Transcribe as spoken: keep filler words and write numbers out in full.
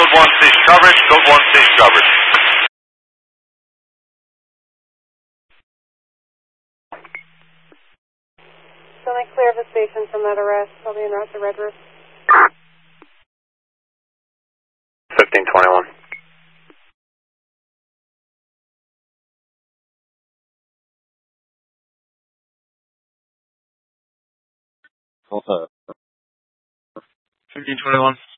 Code one six coverage, code one six coverage. Semi clear of the station from that arrest. I'll be en route to Red Roof. fifteen twenty-one. Hold up. fifteen twenty-one.